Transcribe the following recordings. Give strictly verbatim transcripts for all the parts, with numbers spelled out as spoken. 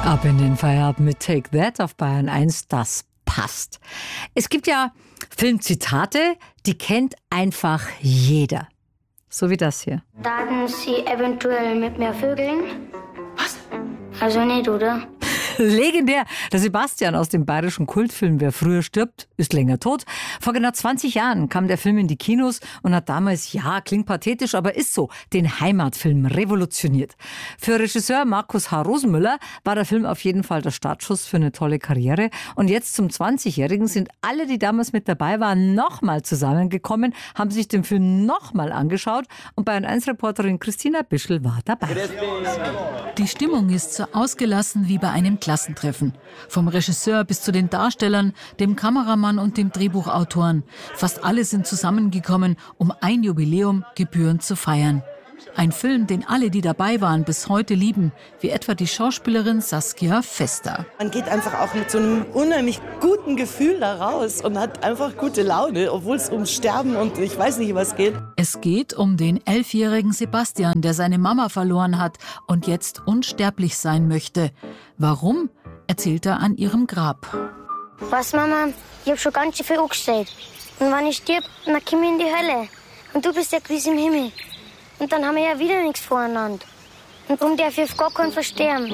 Ab in den Feierabend mit Take That auf Bayern eins, das passt. Es gibt ja Filmzitate, die kennt einfach jeder. So wie das hier. Daten Sie eventuell mit mir vögeln? Was? Also nicht, oder? Legendär. Der Sebastian aus dem bayerischen Kultfilm Wer früher stirbt, ist länger tot. Vor genau zwanzig Jahren kam der Film in die Kinos und hat damals, ja, klingt pathetisch, aber ist so, den Heimatfilm revolutioniert. Für Regisseur Markus H. Rosenmüller war der Film auf jeden Fall der Startschuss für eine tolle Karriere. Und jetzt zum zwanzigjährigen sind alle, die damals mit dabei waren, nochmal zusammengekommen, haben sich den Film nochmal angeschaut und Bayern eins Reporterin Christina Bischl war dabei. Die Stimmung ist so ausgelassen wie bei einem Klassentreffen. Vom Regisseur bis zu den Darstellern, dem Kameramann und dem Drehbuchautoren. Fast alle sind zusammengekommen, um ein Jubiläum gebührend zu feiern. Ein Film, den alle, die dabei waren, bis heute lieben, wie etwa die Schauspielerin Saskia Fester. Man geht einfach auch mit so einem unheimlich guten Gefühl da raus und hat einfach gute Laune, obwohl es ums Sterben und ich weiß nicht was geht. Es geht um den elfjährigen Sebastian, der seine Mama verloren hat und jetzt unsterblich sein möchte. Warum, erzählt er an ihrem Grab. Was, Mama? Ich hab schon ganz schön viel angestellt. Und wenn ich stirb, dann komm ich in die Hölle. Und du bist ja gewiss im Himmel. Und dann haben wir ja wieder nichts voreinander. Und darum darf ich auf gar keinen versterben.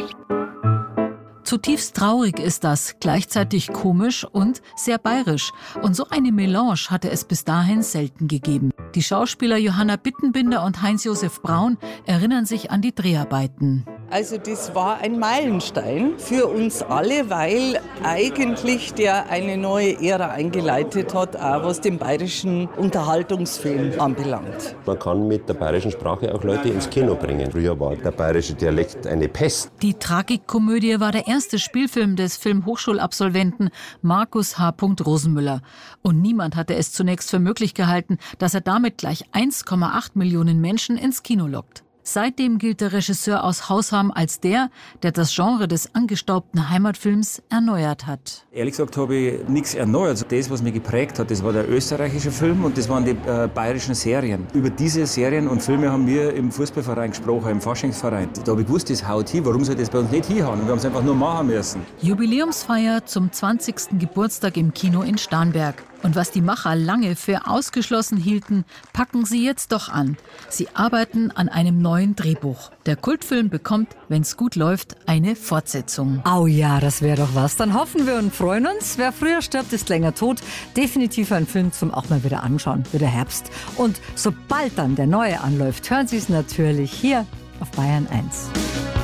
Zutiefst traurig ist das, gleichzeitig komisch und sehr bayerisch. Und so eine Melange hatte es bis dahin selten gegeben. Die Schauspieler Johanna Bittenbinder und Heinz-Josef Braun erinnern sich an die Dreharbeiten. Also das war ein Meilenstein für uns alle, weil eigentlich der eine neue Ära eingeleitet hat, auch was den bayerischen Unterhaltungsfilm anbelangt. Man kann mit der bayerischen Sprache auch Leute ins Kino bringen. Früher war der bayerische Dialekt eine Pest. Die Tragikkomödie war der erste Spielfilm des Filmhochschulabsolventen Markus H. Rosenmüller. Und niemand hatte es zunächst für möglich gehalten, dass er damit gleich eins Komma acht Millionen Menschen ins Kino lockt. Seitdem gilt der Regisseur aus Hausham als der, der das Genre des angestaubten Heimatfilms erneuert hat. Ehrlich gesagt habe ich nichts erneuert. Das, was mich geprägt hat, das war der österreichische Film und das waren die äh, bayerischen Serien. Über diese Serien und Filme haben wir im Fußballverein gesprochen, im Faschingsverein. Da habe ich gewusst, das haut hin. Warum soll das bei uns nicht hinhauen? Wir haben es einfach nur machen müssen. Jubiläumsfeier zum zwanzigsten Geburtstag im Kino in Starnberg. Und was die Macher lange für ausgeschlossen hielten, packen sie jetzt doch an. Sie arbeiten an einem neuen Drehbuch. Der Kultfilm bekommt, wenn es gut läuft, eine Fortsetzung. Au ja, das wäre doch was. Dann hoffen wir und freuen uns. Wer früher stirbt, ist länger tot. Definitiv ein Film zum auch mal wieder anschauen. Wieder Herbst. Und sobald dann der neue anläuft, hören Sie es natürlich hier auf Bayern eins.